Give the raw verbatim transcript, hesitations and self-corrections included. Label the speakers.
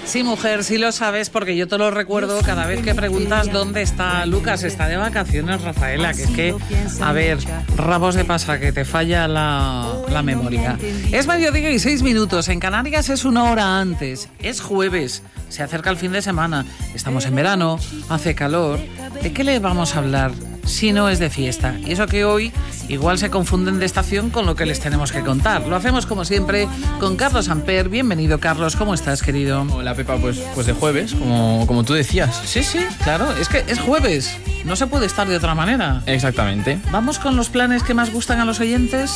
Speaker 1: Sí, mujer, sí lo sabes, porque yo te lo recuerdo cada vez que preguntas dónde está Lucas. Está de vacaciones, Rafaela, que es que, a ver, rabos de pasa, que te falla la, la memoria. Es mediodía y seis minutos, en Canarias es una hora antes, es jueves, se acerca el fin de semana, estamos en verano, hace calor. ¿De qué le vamos a hablar si no es de fiesta? Y eso que hoy igual se confunden de estación con lo que les tenemos que contar. Lo hacemos como siempre con Carlos Amper. Bienvenido, Carlos, ¿cómo estás, querido?
Speaker 2: Hola, Pepa, pues, pues de jueves, como, como tú decías.
Speaker 1: Sí, sí, claro, es que es jueves, no se puede estar de otra manera.
Speaker 2: Exactamente.
Speaker 1: ¿Vamos con los planes que más gustan a los oyentes?